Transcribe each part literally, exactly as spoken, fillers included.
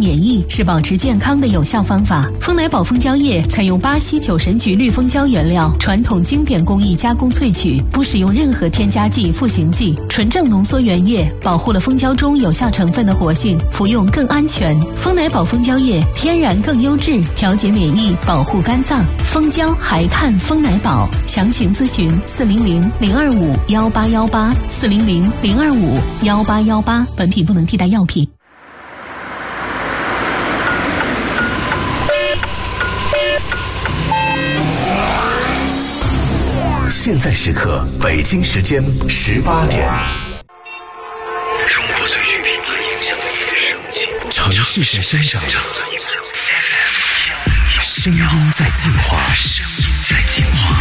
免疫是保持健康的有效方法。丰奶宝蜂胶液采用巴西酒神菊绿蜂胶原料，传统经典工艺加工萃取，不使用任何添加剂、赋形剂，纯正浓缩原液，保护了蜂胶中有效成分的活性，服用更安全。丰奶宝蜂胶液天然更优质，调节免疫，保护肝脏。蜂胶还看丰奶宝，详情咨询四零零零二五幺八幺八四零零零二五幺八幺八。本品不能替代药品。 现在时刻，北京时间十八点。 中国最具品牌影响力的声音， 城市在生长，声音在进化， 声音在进化。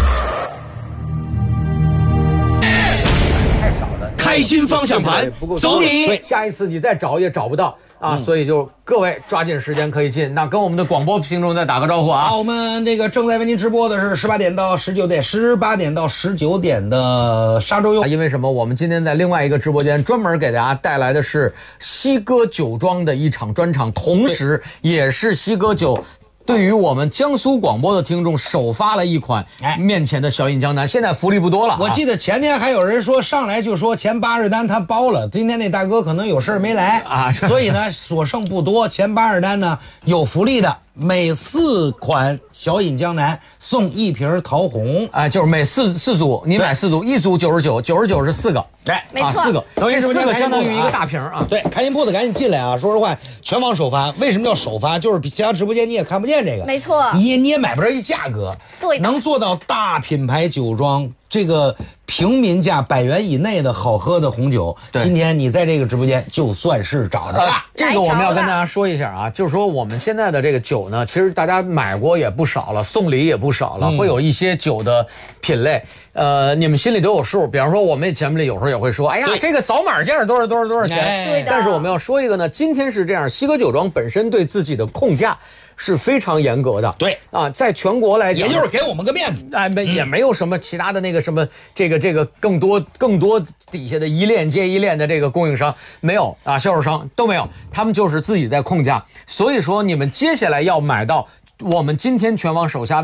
太少了， 开心方向盘，走你！ 下一次你再找也找不到啊，嗯、所以就各位抓紧时间可以进。那跟我们的广播听众再打个招呼啊！ 好，我们这个正在为您直播的是十八点到十九点，十八点到十九点的沙洲优。 因为什么？我们今天在另外一个直播间专门给大家带来的是西哥酒庄的一场专场，同时也是西哥酒对于我们江苏广播的听众首发了一款面前的小饮江南，现在福利不多了、啊。 我记得前天还有人说上来就说前八十单他包了，今天那大哥可能有事没来啊，所以呢所剩不多，前八十单呢有福利的。每四款小饮江南送一瓶桃红， 哎，就是每四四组，你买四组，一组九十九，九十九是四个， 对， 没错， 啊、四个， 等于四个相当于一个大瓶啊。 对，开心铺子赶紧进来啊！说实话，全网首发，为什么叫首发？就是其他直播间你也看不见这个， 没错， 你你也买不着一价格， 对， 能做到大品牌酒庄这个平民价百元以内的好喝的红酒，今天你在这个直播间就算是找着了。 呃、这个我们要跟大家说一下啊，就是说我们现在的这个酒呢，其实大家买过也不少了，送礼也不少了，嗯、会有一些酒的品类，呃，你们心里都有数。比方说，我们节目里有时候也会说，哎呀，这个扫码价多少多少多少钱。 哎、 但是我们要说一个呢，今天是这样，西哥酒庄本身对自己的控价是非常严格的， 对啊，在全国来讲， 也就是给我们个面子， 哎，没、嗯、也没有什么其他的那个什么这个这个更多更多底下的一链接一链的这个供应商没有啊，销售商都没有，他们就是自己在控价，所以说你们接下来要买到我们今天全网手下的。